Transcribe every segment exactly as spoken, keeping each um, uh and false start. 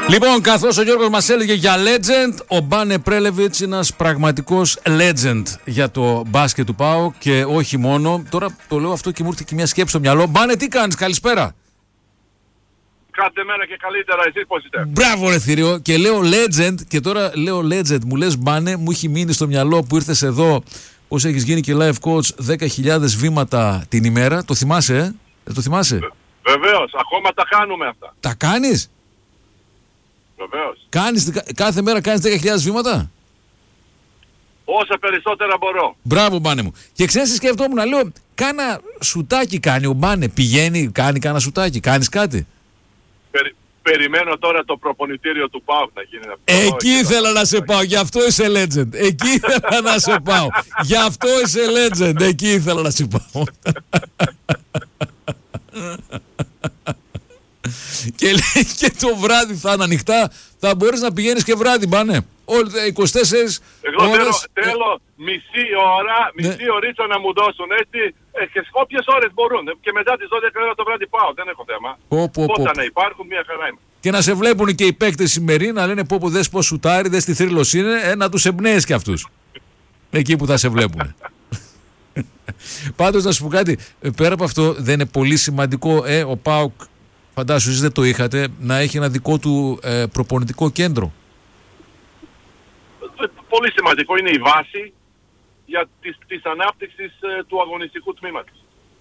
Λοιπόν, καθώς ο Γιώργος μας έλεγε για legend, ο Μπάνε Πρέλεβιτς είναι ένας πραγματικός legend για το μπάσκετ του ΠΑΟΚ και όχι μόνο. Τώρα το λέω αυτό και μου ήρθε και μια σκέψη στο μυαλό. Μπάνε, τι κάνεις, καλησπέρα. Κάθε μέρα και καλύτερα, εσείς πώς είστε? Μπράβο ρε θηρίο. Και λέω legend και τώρα λέω legend. Μου λες Μπάνε, μου έχει μείνει στο μυαλό που ήρθες εδώ, πως έχεις γίνει και life coach δέκα χιλιάδες βήματα την ημέρα. Το θυμάσαι, ε? ε το θυμάσαι? Βεβαίως, ακόμα τα κάνουμε αυτά. Τα κάνεις? Βεβαίως. Κάνεις, κάθε μέρα κάνεις δέκα χιλιάδες βήματα? Όσα περισσότερα μπορώ. Μπράβο Μπάνε μου. Και ξέρεις, σκεφτόμουν, λέω, κάνα σουτάκι κάνει ο Μπάνε. Πηγαίνει, κάνει κάνα σουτάκι, κάνεις κάτι? Περι, περιμένω τώρα το προπονητήριο του ΠΑΟΚ να γίνει αυτό. Εκεί ήθελα να σε πάω, γι' αυτό είσαι legend. Εκεί ήθελα να σε πάω. Γι' αυτό είσαι legend. Εκεί ήθελα να σε πάω. Και λέει και το βράδυ θα είναι ανοιχτά. Θα μπορείς να πηγαίνεις και βράδυ, Μπάνε. Όλοι τα είκοσι τέσσερις Εγώ ώρες. θέλω, θέλω μισή ώρα, μισή Ναι. ωρίτσα να μου δώσουν, έτσι, ε, και σε όποιες ώρες μπορούν. Και μετά τις δώδεκα ώρα το βράδυ πάω, δεν έχω θέμα. Πω, πω, πω. Πόσα να υπάρχουν, μια χαρά είμαι. Και να σε βλέπουν και οι παίκτες σημερινοί να λένε πω πω δες πως σουτάρει, δες τι θρύλος είναι, ε, να τους εμπνέεις και αυτούς. Εκεί που θα σε βλέπουν. Πάντως να σου πω κάτι, ε, πέρα από αυτό δεν είναι πολύ σημαντικό, ε, ο ΠΑΟΚ, φαντάσου εσείς δεν το είχατε, να έχει ένα δικό του ε, προπονητικό κέντρο? Πολύ σημαντικό, είναι η βάση για της, της ανάπτυξης ε, του αγωνιστικού τμήματος.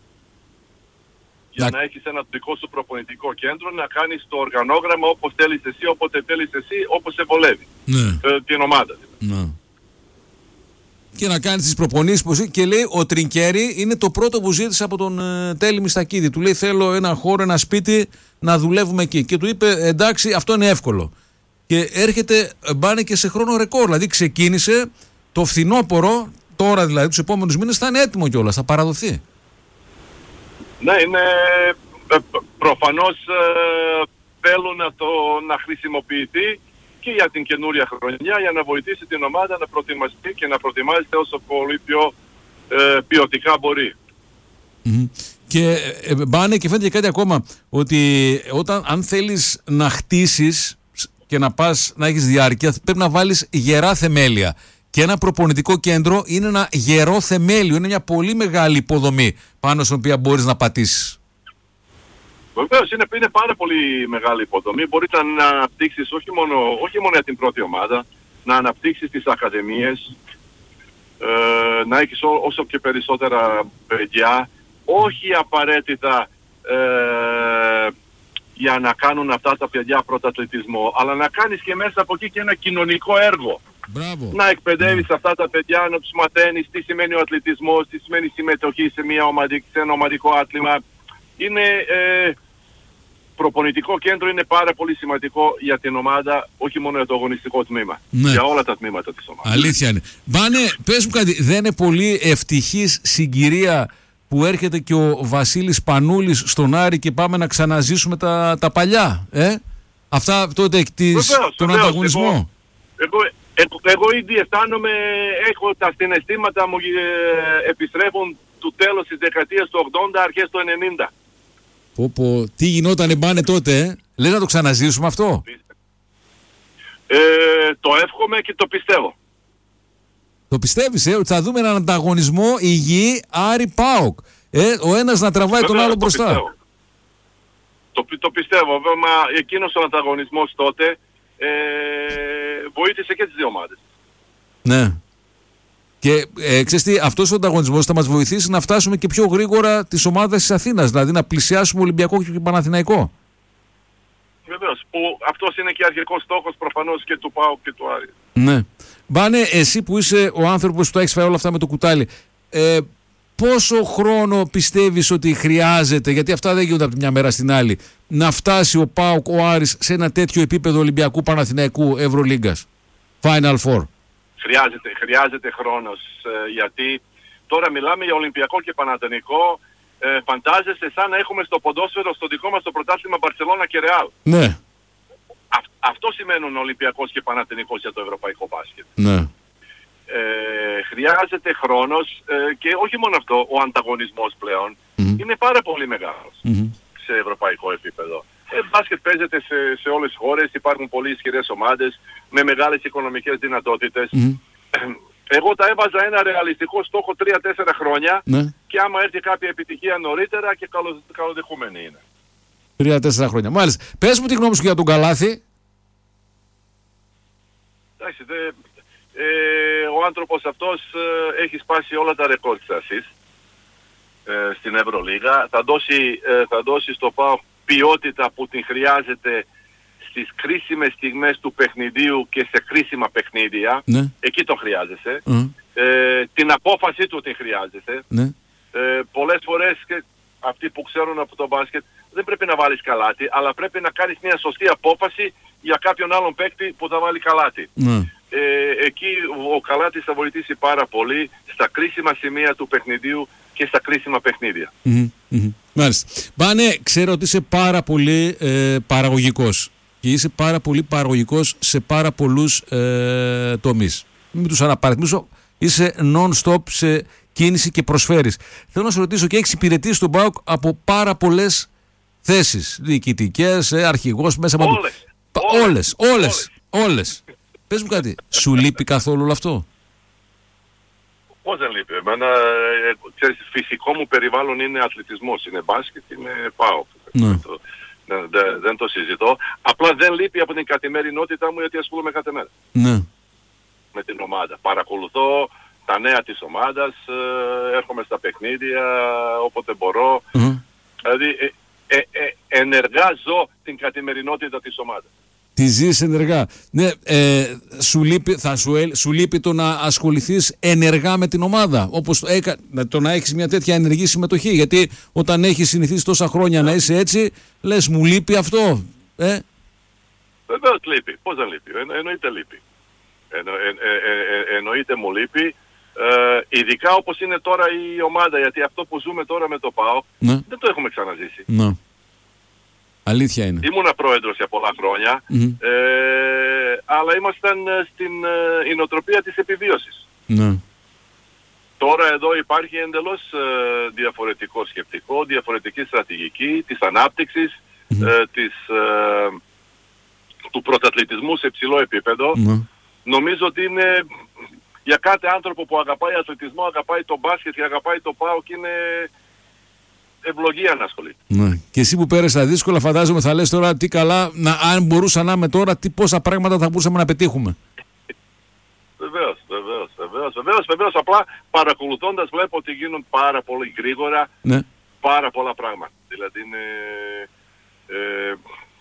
Για Να... να έχεις ένα δικό σου προπονητικό κέντρο, να κάνεις το οργανόγραμμα όπως θέλεις εσύ, όποτε θέλεις εσύ, όπως σε βολεύει. Ναι. Ε, την ομάδα. Ναι. Και να κάνεις τις προπονήσεις που ζει- και λέει ο Τρινκέρι είναι το πρώτο που ζήτησε από τον ε, Τέλη Μιστακίδη. Του λέει θέλω ένα χώρο, ένα σπίτι να δουλεύουμε εκεί. Και του είπε εντάξει, αυτό είναι εύκολο. Και έρχεται ε, Μπάνε και σε χρόνο ρεκόρ. Δηλαδή ξεκίνησε το φθινόπωρο, τώρα δηλαδή τους επόμενους μήνες θα είναι έτοιμο κιόλας, θα παραδοθεί. Ναι, είναι ε, προφανώς ε, θέλουν να, το, να χρησιμοποιηθεί και για την καινούρια χρονιά για να βοηθήσει την ομάδα να προετοιμαστεί και να προετοιμάζεται όσο πολύ πιο ε, ποιοτικά μπορεί. Mm-hmm. Και ε, Μπάνε, και φαίνεται και κάτι ακόμα, ότι όταν αν θέλεις να χτίσεις και να πας να έχεις διάρκεια, πρέπει να βάλεις γερά θεμέλια. Και ένα προπονητικό κέντρο είναι ένα γερό θεμέλιο, είναι μια πολύ μεγάλη υποδομή πάνω στην οποία μπορείς να πατήσεις. Βεβαίως είναι, είναι πάρα πολύ μεγάλη υποδομή. Μπορείς να αναπτύξεις όχι μόνο, όχι μόνο για την πρώτη ομάδα, να αναπτύξεις τις ακαδημίες, ε, να έχεις ό, όσο και περισσότερα παιδιά, όχι απαραίτητα ε, για να κάνουν αυτά τα παιδιά πρωταθλητισμό, αλλά να κάνεις και μέσα από εκεί και ένα κοινωνικό έργο. Μπράβο. Να εκπαιδεύεις mm. αυτά τα παιδιά, να τους μαθαίνεις τι σημαίνει ο αθλητισμός, τι σημαίνει συμμετοχή σε, μια ομαδική, σε ένα ομαδικό άθλημα. Είναι, ε, προπονητικό κέντρο είναι πάρα πολύ σημαντικό για την ομάδα, όχι μόνο για το αγωνιστικό τμήμα. Ναι. Για όλα τα τμήματα της ομάδας. Αλήθεια είναι. Μπάνε, πες μου κάτι, δεν είναι πολύ ευτυχής συγκυρία που έρχεται και ο Βασίλης Πανούλης στον Άρη και πάμε να ξαναζήσουμε τα, τα παλιά, ε? Αυτά τότε της, βεβαίως, τον βεβαίως, ανταγωνισμό. Εγώ, εγώ, εγώ, εγώ ήδη αισθάνομαι, έχω τα συναισθήματα μου ε, επιστρέφουν του τέλος της δεκαετίας του ογδόντα, αρχές του ενενήντα. Πω, πω, τι γινότανε Μπάνε τότε, ε? Λες να το ξαναζήσουμε αυτό? Ε, το εύχομαι και το πιστεύω. Το πιστεύεις, ε, ότι θα δούμε έναν ανταγωνισμό υγιή Άρη ΠΑΟΚ. Ε, ο ένας να τραβάει Βέβαια, τον άλλο το μπροστά. Πιστεύω. Το, το πιστεύω. Βέβαια, εκείνος ο ανταγωνισμός τότε ε, βοήθησε και τις δύο ομάδες. Ναι. Και ε, ξέρεις τι, αυτός ο ανταγωνισμός θα μας βοηθήσει να φτάσουμε και πιο γρήγορα της ομάδας της Αθήνας. Δηλαδή να πλησιάσουμε Ολυμπιακό και Παναθηναϊκό. Βεβαίως. Που αυτός είναι και αρχικός στόχος προφανώς και του ΠΑΟΚ και του Άρη. Ναι. Μπάνε, εσύ που είσαι ο άνθρωπος που τα έχεις φάει όλα αυτά με το κουτάλι, ε, πόσο χρόνο πιστεύεις ότι χρειάζεται, γιατί αυτά δεν γίνονται από τη μια μέρα στην άλλη, να φτάσει ο ΠΑΟΚ, ο Άρης σε ένα τέτοιο επίπεδο Ολυμπιακού, Παναθηναϊκού, Ευρωλίγκας, Final Four? Χρειάζεται, χρειάζεται χρόνος, ε, γιατί τώρα μιλάμε για Ολυμπιακό και Παναθηναϊκό, ε, φαντάζεσαι σαν να έχουμε στο ποδόσφαιρο στο δικό μας το πρωτάθλημα Μπαρσελόνα και Ρεάλ. Ναι. Α, αυτό σημαίνουν Ολυμπιακός και Παναθηναϊκός για το ευρωπαϊκό μπάσκετ. Ναι. Ε, χρειάζεται χρόνος ε, και όχι μόνο αυτό, ο ανταγωνισμός πλέον mm-hmm. είναι πάρα πολύ μεγάλος mm-hmm. σε ευρωπαϊκό επίπεδο. Ε, μπάσκετ παίζεται σε, σε όλες τις χώρες, υπάρχουν πολύ ισχυρές ομάδες με μεγάλες οικονομικές δυνατότητες. Mm. Εγώ τα έβαζα ένα ρεαλιστικό στόχο τρία τέσσερα χρόνια ναι. και άμα έρθει κάποια επιτυχία νωρίτερα και καλο, καλοδεχούμενη είναι. τρία τέσσερα χρόνια. Μάλιστα. Πες μου τη γνώμη σου για τον Καλάθι. Εντάξει, δε, ε, ο άνθρωπος αυτός ε, έχει σπάσει όλα τα ρεκόρ της ΑΣΥΣ ε, στην Ευρωλίγα. Θα δώσει, ε, θα δώσει στο ΠΑΟΚ ποιότητα που την χρειάζεται στις κρίσιμες στιγμές του παιχνιδίου και σε κρίσιμα παιχνίδια. Ναι. Εκεί το χρειάζεσαι. Mm. Ε, την απόφαση του την χρειάζεσαι. Ναι. Ε, πολλές φορές και αυτοί που ξέρουν από το μπάσκετ δεν πρέπει να βάλεις καλάτι, αλλά πρέπει να κάνεις μια σωστή απόφαση για κάποιον άλλον παίκτη που θα βάλει καλάτι. Mm. Ε, εκεί ο καλάτης θα βοηθήσει πάρα πολύ στα κρίσιμα σημεία του παιχνιδίου και στα κρίσιμα παιχνίδια. Mm-hmm. Mm-hmm. Μάλιστα. Μπάνε, ξέρω ότι είσαι πάρα πολύ ε, παραγωγικός και είσαι πάρα πολύ παραγωγικός σε πάρα πολλούς ε, τομείς. Μην τους αναπαριθμίσω, είσαι non-stop σε κίνηση και προσφέρεις. Θέλω να σε ρωτήσω, και έχεις υπηρετήσει τον ΠΑΟΚ από πάρα πολλές θέσεις, διοικητικές, ε, αρχηγός, μέσα από... Όλες, όλες, όλες, όλες, όλες. Πες μου κάτι, σου λείπει καθόλου όλο αυτό? Πώς δεν λείπει? Εμένα, ε, ξέρεις, φυσικό μου περιβάλλον είναι αθλητισμός, είναι μπάσκετ, είναι ΠΑΟΚ. Ναι. Το, δεν, δεν, δεν το συζητώ. Απλά δεν λείπει από την καθημερινότητά μου γιατί ασχολούμαι κάθε μέρα. Ναι. Με την ομάδα. Παρακολουθώ τα νέα της ομάδας, ε, έρχομαι στα παιχνίδια όποτε μπορώ. Mm. Δηλαδή ε, ε, ε, ενεργά ζω την καθημερινότητα της ομάδας. Τη ζεις ενεργά. Ναι, ε, σου, λείπει, θα σου, σου λείπει το να ασχοληθείς ενεργά με την ομάδα, όπως έκα, το να έχεις μια τέτοια ενεργή συμμετοχή, γιατί όταν έχεις συνηθίσει τόσα χρόνια yeah. να είσαι έτσι, λες μου λείπει αυτό. Ε? Βεβαίως λείπει. Πώς δεν λείπει? Εννο, εννοείται λείπει. Εννο, ε, ε, ε, εννοείται μου λείπει. Ε, ειδικά όπως είναι τώρα η ομάδα, γιατί αυτό που ζούμε τώρα με το ΠΑΟΚ ναι. δεν το έχουμε ξαναζήσει. Ναι. Αλήθεια είναι. Ήμουνα πρόεδρος για πολλά χρόνια, mm-hmm. ε, αλλά ήμασταν στην ε, νοοτροπία της επιβίωσης. Ναι. Τώρα εδώ υπάρχει εντελώς ε, διαφορετικό σκεπτικό, διαφορετική στρατηγική της ανάπτυξης, mm-hmm. ε, της, ε, του πρωταθλητισμού σε υψηλό επίπεδο. Mm-hmm. Νομίζω ότι είναι για κάθε άνθρωπο που αγαπάει αθλητισμό, αγαπάει το μπάσκετ και αγαπάει το ΠΑΟΚ, είναι ευλογία να ασχολείται. Ναι. Και εσύ που πέρασες τα δύσκολα, φαντάζομαι θα λες τώρα τι καλά, να, αν μπορούσα να είμαι τώρα, τι πόσα πράγματα θα μπορούσαμε να πετύχουμε. Βεβαίως, βεβαίως, βεβαίως, βεβαίως, βεβαίως. Απλά παρακολουθώντας βλέπω ότι γίνουν πάρα πολύ γρήγορα ναι. πάρα πολλά πράγματα. Δηλαδή είναι... Ε,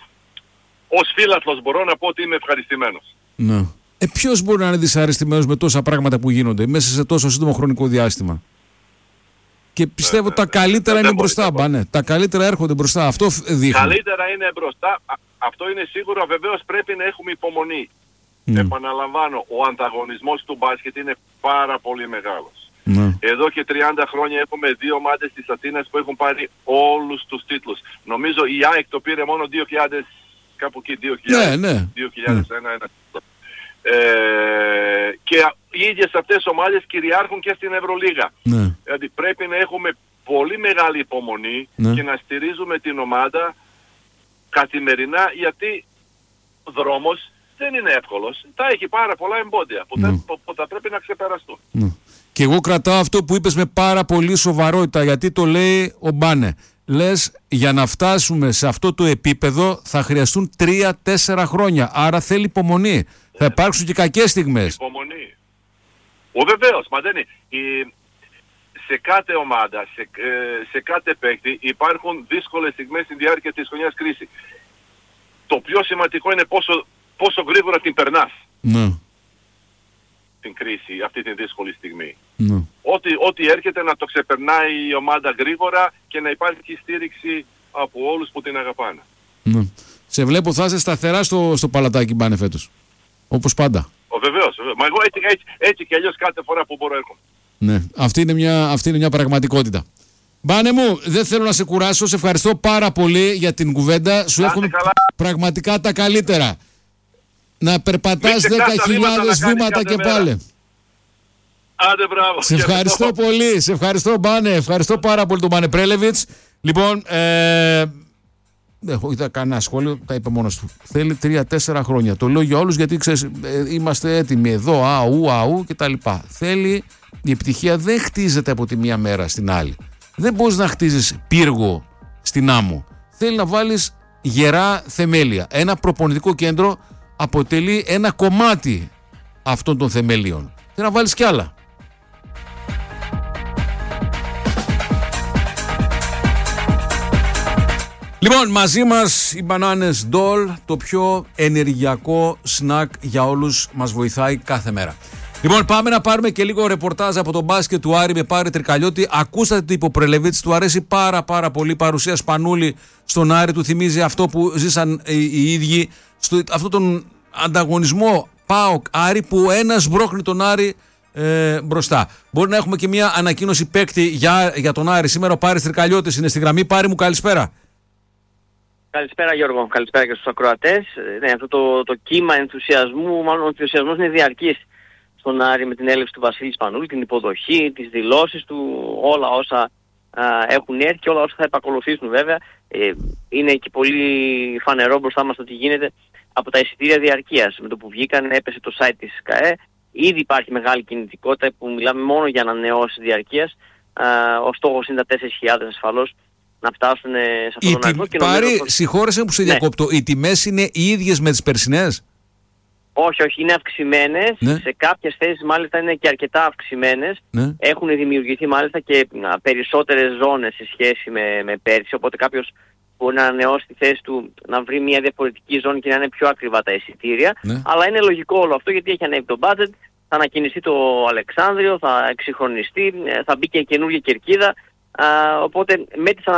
ως φίλαθλος μπορώ να πω ότι είμαι ευχαριστημένος. Ναι. Ε, ποιος μπορεί να είναι δυσαρεστημένος με τόσα πράγματα που γίνονται μέσα σε τόσο σύντομο χρονικό διάστημα? Και πιστεύω ε, τα καλύτερα ε, είναι μπροστά, μπανε. Τα καλύτερα έρχονται μπροστά. Αυτό δείχνει. Καλύτερα είναι μπροστά. Α, αυτό είναι σίγουρο. Βεβαίως πρέπει να έχουμε υπομονή. Mm. Επαναλαμβάνω, ο ανταγωνισμός του μπάσκετ είναι πάρα πολύ μεγάλος. Mm. Εδώ και τριάντα χρόνια έχουμε δύο ομάδες της Αθήνας που έχουν πάρει όλους τους τίτλους. Νομίζω η ΑΕΚ το πήρε μόνο δύο χιλιάδες, κάπου εκεί δύο χιλιάδες, ναι, ναι. δύο χιλιάδες ένα, ένα. Ε, και οι ίδιες αυτές ομάδες κυριάρχουν και στην Ευρωλίγα. Ναι. Δηλαδή πρέπει να έχουμε πολύ μεγάλη υπομονή ναι. και να στηρίζουμε την ομάδα καθημερινά, γιατί ο δρόμος δεν είναι εύκολος. Θα έχει πάρα πολλά εμπόδια που, ναι. θα, που θα πρέπει να ξεπεραστούν. Ναι. Και εγώ κρατάω αυτό που είπες με πάρα πολύ σοβαρότητα, γιατί το λέει ο Μπάνε. Λες, για να φτάσουμε σε αυτό το επίπεδο θα χρειαστούν τρία τέσσερα χρόνια. Άρα θέλει υπομονή. Θα υπάρξουν και κακές στιγμές. Υπομονή. Ο βεβαίως, μα δεν είναι. Η, σε κάθε ομάδα, σε, ε, σε κάθε παίκτη υπάρχουν δύσκολες στιγμές στη διάρκεια της χρονιάς κρίση. Το πιο σημαντικό είναι πόσο, πόσο γρήγορα την περνάς. Ναι. Την κρίση, αυτή την δύσκολη στιγμή. Ναι. Ό,τι, ό,τι έρχεται να το ξεπερνάει η ομάδα γρήγορα και να υπάρχει στήριξη από όλους που την αγαπάνε. Ναι. Σε βλέπω θα είσαι σταθερά στο, στο παλατάκι, Μπάνε, φέτος. Όπως πάντα. Ο, βεβαίως, βεβαίως. Μα εγώ έτσι, έτσι, έτσι και αλλιώς κάθε φορά που μπορώ έρχομαι. Ναι, αυτή είναι μια, αυτή είναι μια πραγματικότητα. Μπάνε μου, δεν θέλω να σε κουράσω. Σε ευχαριστώ πάρα πολύ για την κουβέντα. Σου εύχομαι πραγματικά τα καλύτερα. Να περπατάς δέκα χιλιάδες βήματα, βήματα και πάλι. Άντε, μπράβο. Σε ευχαριστώ πολύ. Σε ευχαριστώ, Μπάνε. Ευχαριστώ πάρα πολύ τον Μπάνε Πρέλεβιτς. Λοιπόν, ε, δεν είδα κανένα σχόλιο, τα είπε μόνος του. Θέλει τρία-τέσσερα χρόνια. Το λέω για όλους γιατί ξέρεις, ε, είμαστε έτοιμοι εδώ, αού, αού κτλ. Θέλει, η επιτυχία δεν χτίζεται από τη μία μέρα στην άλλη. Δεν μπορείς να χτίζεις πύργο στην άμμο. Θέλει να βάλεις γερά θεμέλια. Ένα προπονητικό κέντρο αποτελεί ένα κομμάτι αυτών των θεμελίων. Θέλει να βάλεις κι άλλα. Λοιπόν, μαζί μας οι μπανάνες Ντόλ, το πιο ενεργειακό σνακ για όλους, μας βοηθάει κάθε μέρα. Λοιπόν, πάμε να πάρουμε και λίγο ρεπορτάζ από τον μπάσκετ του Άρη με Πάρη Τρικαλιώτη. Ακούσατε την υποπρελεβίτης, του αρέσει πάρα πάρα πολύ η παρουσία Σπανούλη στον Άρη, του θυμίζει αυτό που ζήσαν οι, οι ίδιοι, στο, αυτόν τον ανταγωνισμό ΠΑΟΚ Άρη που ένας μπρόχνει τον Άρη ε, μπροστά. Μπορεί να έχουμε και μια ανακοίνωση παίκτη για, για τον Άρη. Σήμερα ο Πάρης Τρικαλιώτης είναι στη γραμμή. Πάρη μου, καλησπέρα. Καλησπέρα Γιώργο, καλησπέρα και στους ακροατές. Ναι, αυτό το, το κύμα ενθουσιασμού, μάλλον ο ενθουσιασμός είναι διαρκής στον Άρη με την έλευση του Βασίλη Σπανούλη, την υποδοχή, τις δηλώσεις του, όλα όσα α, έχουν έρθει και όλα όσα θα επακολουθήσουν βέβαια. Ε, είναι και πολύ φανερό μπροστά μας το τι γίνεται από τα εισιτήρια διαρκείας. Με το που βγήκαν έπεσε το site της ΚΑΕ, ήδη υπάρχει μεγάλη κινητικότητα που μιλάμε μόνο για ανανεώσεις διαρκείας. Α, ο στόχος είναι τα τέσσερις χιλιάδες ασφαλώς να φτάσουν σε αυτόν τον αριθμό. Και Πάρη, νομίζω... συγχώρεσαι που σε ναι. διακόπτω, οι τιμές είναι οι ίδιες με τις περσινές? Όχι, όχι, είναι αυξημένες. Ναι. Σε κάποιες θέσεις μάλιστα είναι και αρκετά αυξημένες. Ναι. Έχουν δημιουργηθεί μάλιστα και α, περισσότερες ζώνες σε σχέση με, με πέρσι. Οπότε κάποιος μπορεί να ανανεώσει τη θέση του, να βρει μια διαφορετική ζώνη και να είναι πιο ακριβά τα εισιτήρια. Ναι. Αλλά είναι λογικό όλο αυτό γιατί έχει ανέβει το budget. Θα ανακοινιστεί το Αλεξάνδριο, θα εξυγχρονιστεί, θα μπει και καινούργια κερκίδα. Α, οπότε με τις